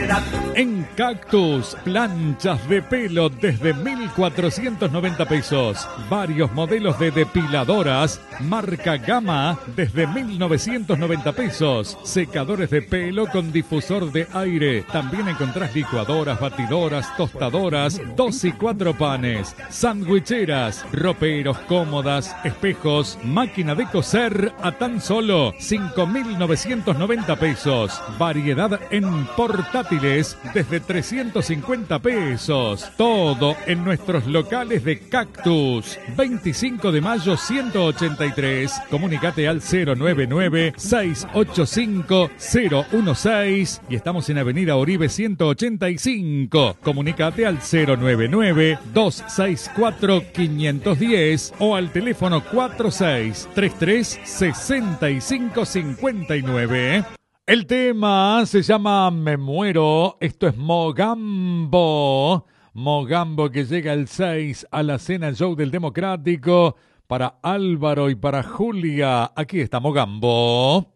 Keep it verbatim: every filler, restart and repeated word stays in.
enfermedad. En Cactus, planchas de pelo desde mil cuatrocientos noventa pesos. Varios modelos de depiladoras, marca Gama, desde mil novecientos noventa pesos. Secadores de pelo con difusor de aire. También encontrás licuadoras, batidoras, tostadoras, dos y cuatro panes, sandwicheras, roperos, cómodas, espejos, máquina de coser a tan solo cinco mil novecientos noventa pesos. Variedad en portátiles desde trescientos cincuenta pesos. Todo en nuestros locales de Cactus. veinticinco de mayo ciento ochenta y tres. Comunicate al cero nueve nueve, seis ocho cinco, cero uno seis y estamos en Avenida Oribe ciento ochenta y cinco. Comunicate al cero nueve nueve, dos seis cuatro, cinco uno cero o al teléfono cuatro seis tres tres, seis cinco cinco nueve. El tema se llama Me Muero. Esto es Mogambo. Mogambo que llega el seis a la cena show del Democrático para Álvaro y para Julia. Aquí está Mogambo.